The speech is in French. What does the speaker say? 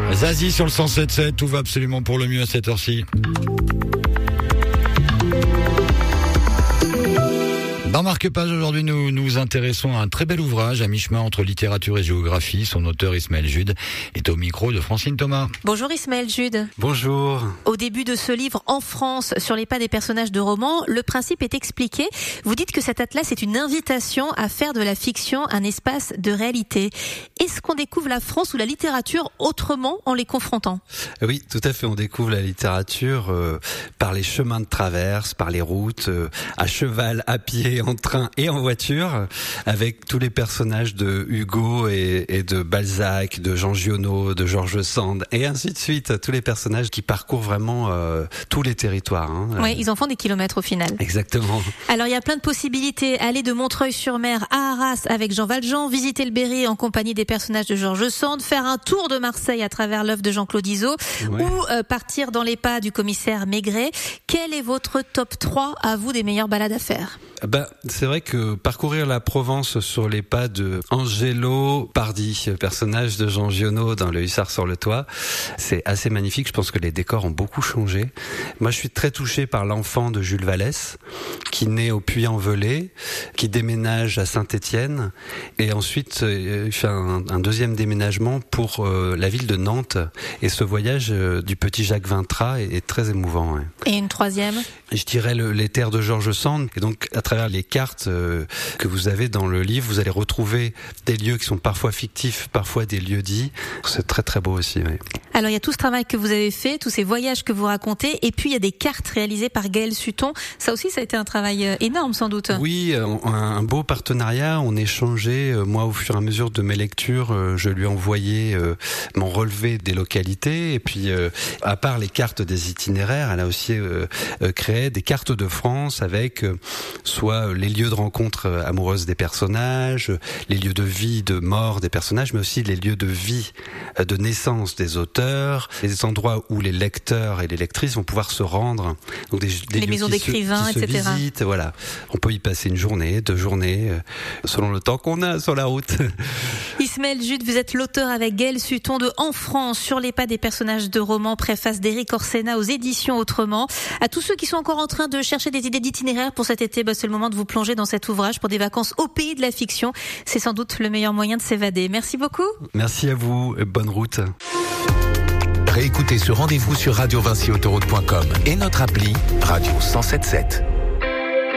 Zazie sur le 107.7, tout va absolument pour le mieux à cette heure-ci. Dans Marque-Page, aujourd'hui, nous nous intéressons à un très bel ouvrage à mi-chemin entre littérature et géographie. Son auteur, Ismaël Jude, est au micro de Francine Thomas. Bonjour Ismaël Jude. Bonjour. Au début de ce livre, En France, sur les pas des personnages de romans, le principe est expliqué. Vous dites que cet atlas est une invitation à faire de la fiction un espace de réalité. Est-ce qu'on découvre la France ou la littérature autrement en les confrontant ? Oui, tout à fait. On découvre la littérature par les chemins de traverse, par les routes, à cheval, à pied, en train et en voiture, avec tous les personnages de Hugo et de Balzac, de Jean Giono, de George Sand, et ainsi de suite. Tous les personnages qui parcourent vraiment tous les territoires. Oui, ils en font des kilomètres au final. Exactement. Alors, il y a plein de possibilités. Aller de Montreuil-sur-Mer à Arras avec Jean Valjean, visiter le Berry en compagnie des personnages de George Sand, faire un tour de Marseille à travers l'œuvre de Jean-Claude Izzo, Ouais. ou partir dans les pas du commissaire Maigret. Quel est votre top 3 à vous des meilleures balades à faire ? C'est vrai que parcourir la Provence sur les pas de Angelo Pardi, personnage de Jean Giono dans Le Hussard sur le toit, c'est assez magnifique. Je pense que les décors ont beaucoup changé. Moi, je suis très touché par l'enfant de Jules Vallès, qui naît au Puy-en-Velay, qui déménage à Saint-Étienne, et ensuite il fait un deuxième déménagement pour la ville de Nantes. Et ce voyage du petit Jacques Vintras est très émouvant. Ouais. Et une troisième ? Je dirais les terres de George Sand. Et donc, à travers les cartes que vous avez dans le livre, vous allez retrouver des lieux qui sont parfois fictifs, parfois des lieux dits. C'est très très beau aussi. Oui. Alors, il y a tout ce travail que vous avez fait, tous ces voyages que vous racontez, et puis il y a des cartes réalisées par Gaël Sutton. Ça aussi, ça a été un travail énorme, sans doute. Oui, un beau partenariat. On échangeait. Moi, au fur et à mesure de mes lectures, je lui envoyais mon relevé des localités. Et puis, à part les cartes des itinéraires, elle a aussi créé des cartes de France avec soit les lieux de rencontre amoureuses des personnages, les lieux de vie, de mort des personnages, mais aussi les lieux de vie, de naissance des auteurs, les endroits où les lecteurs et les lectrices vont pouvoir se rendre. Donc des les lieux maisons d'écrivains, qui se etc. visitent, voilà. On peut y passer une journée, 2 journées, selon le temps qu'on a sur la route. Ismaël Jude, vous êtes l'auteur avec Gaël Sutton de En France, sur les pas des personnages de romans, préface d'Éric Orsena aux éditions Autrement. À tous ceux qui sont encore en train de chercher des idées d'itinéraire pour cet été, c'est le moment de vous plonger dans cet ouvrage pour des vacances au pays de la fiction. C'est sans doute le meilleur moyen de s'évader. Merci beaucoup. Merci à vous et bonne route. Réécoutez ce rendez-vous sur radiovincyautoroute.com et notre appli Radio 107.7.